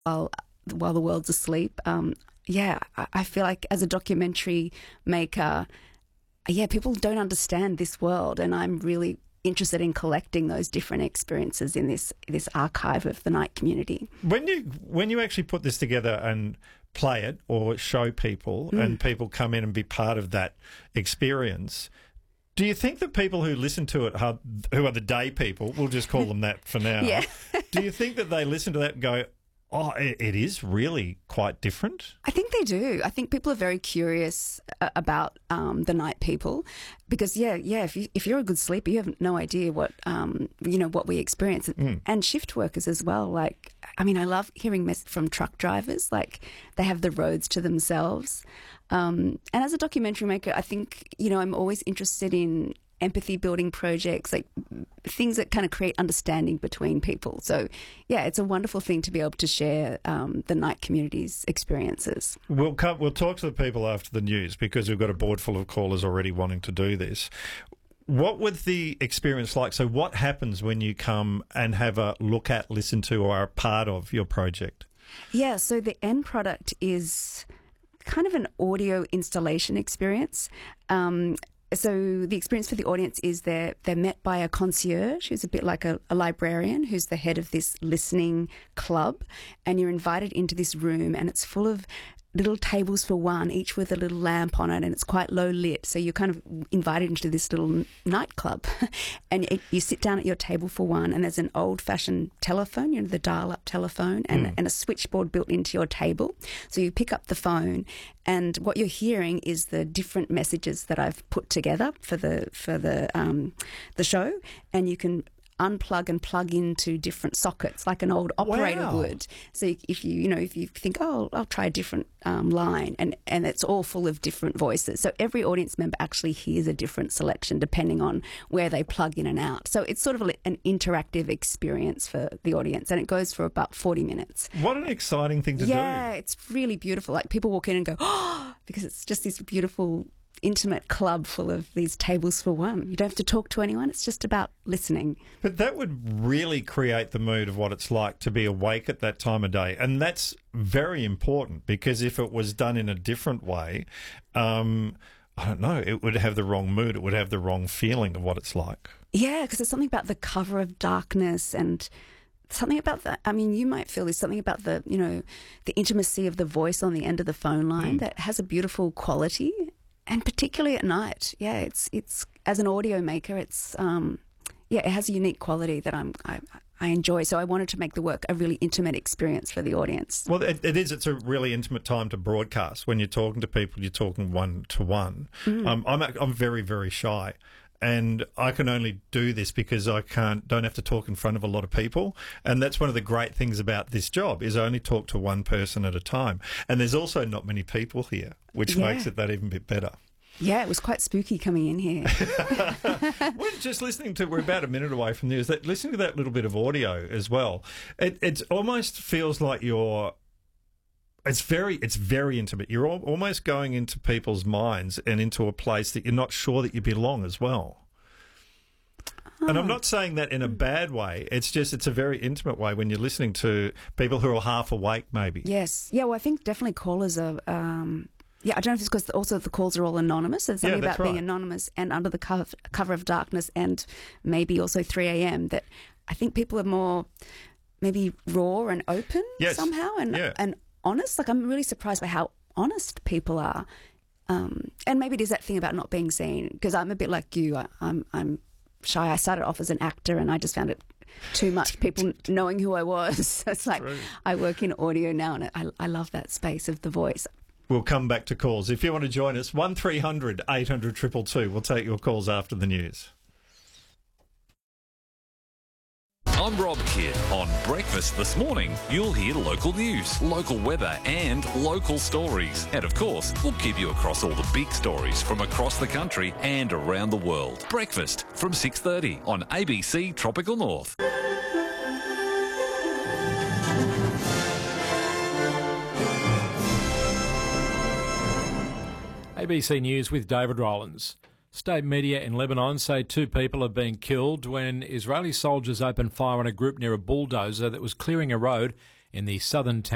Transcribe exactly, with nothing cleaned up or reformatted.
while while the world's asleep. Um, yeah, I, I feel like as a documentary maker, yeah, people don't understand this world, and I'm really interested in collecting those different experiences in this this archive of the night community. When you when you actually put this together and play it or show people, mm. and people come in and be part of that experience, do you think that people who listen to it, are, who are the day people, we'll just call them that for now, yeah. do you think that they listen to that and go, oh, it, it is really quite different? I think they do. I think people are very curious uh, about um, the night people because, yeah, yeah. If you if you're a good sleeper, you have no idea what um, you know what we experience, mm. and shift workers as well. Like, I mean, I love hearing messages from truck drivers. Like, they have the roads to themselves. Um, and as a documentary maker, I think you know I'm always interested in empathy building projects, like things that kind of create understanding between people. So, yeah, it's a wonderful thing to be able to share um, the night community's experiences. We'll come, we'll talk to the people after the news because we've got a board full of callers already wanting to do this. What was the experience like? So what happens when you come and have a look at, listen to, or are a part of your project? Yeah, so the end product is kind of an audio installation experience. Um, So the experience for the audience is they're, they're met by a concierge who's a bit like a, a librarian who's the head of this listening club, and you're invited into this room and it's full of little tables for one, each with a little lamp on it, and it's quite low lit. So you're kind of invited into this little nightclub and it, you sit down at your table for one, and there's an old-fashioned telephone, you know, the dial-up telephone, and, mm. and a switchboard built into your table. So you pick up the phone, and what you're hearing is the different messages that I've put together for the for the um, the show, and you can unplug and plug into different sockets like an old operator wow. would. So if you, you know, if you think, oh, I'll try a different um, line, and, and it's all full of different voices. So every audience member actually hears a different selection depending on where they plug in and out. So it's sort of an interactive experience for the audience, and it goes for about forty minutes. What an exciting thing to yeah, do. Yeah, it's really beautiful. Like, people walk in and go, oh, because it's just this beautiful intimate club full of these tables for one. You don't have to talk to anyone. It's just about listening. But that would really create the mood of what it's like to be awake at that time of day. And that's very important, because if it was done in a different way, um, I don't know, it would have the wrong mood. It would have the wrong feeling of what it's like. Yeah, because there's something about the cover of darkness and something about that. I mean, you might feel there's something about the, you know, the intimacy of the voice on the end of the phone line mm. that has a beautiful quality. And particularly at night, yeah, it's it's as an audio maker, it's um, yeah, it has a unique quality that I'm I, I enjoy. So I wanted to make the work a really intimate experience for the audience. Well, it, it is. It's a really intimate time to broadcast. When you're talking to people, you're talking one to one. Mm. Um, I'm I'm very very shy. And I can only do this because I can't, don't have to talk in front of a lot of people. And that's one of the great things about this job, is I only talk to one person at a time. And there's also not many people here, which yeah. makes it that even bit better. Yeah, it was quite spooky coming in here. We're just listening to, we're about a minute away from this, that, listening to that little bit of audio as well. It it's almost feels like you're, It's very, it's very intimate. You're al- almost going into people's minds and into a place that you're not sure that you belong as well. Oh. And I'm not saying that in a bad way. It's just, it's a very intimate way when you're listening to people who are half awake, maybe. Yes. Yeah, well, I think definitely callers are, um, yeah, I don't know if it's because also the calls are all anonymous. There's something yeah, about right. being anonymous and under the cover, cover of darkness, and maybe also three a.m. that I think people are more maybe raw and open yes. somehow, and yeah. and honest. Like, I'm really surprised by how honest people are. Um, and maybe it is that thing about not being seen, because I'm a bit like you. I, I'm I'm shy. I started off as an actor, and I just found it too much, people knowing who I was. It's like, True. I work in audio now, and I, I love that space of the voice. We'll come back to calls. If you want to join us, one three hundred eight hundred two two two. We'll take your calls after the news. I'm Rob Kidd. On Breakfast this morning, you'll hear local news, local weather and local stories. And of course, we'll keep you across all the big stories from across the country and around the world. Breakfast from six thirty on A B C Tropical North. A B C News with David Rollins. State media in Lebanon say two people have been killed when Israeli soldiers opened fire on a group near a bulldozer that was clearing a road in the southern town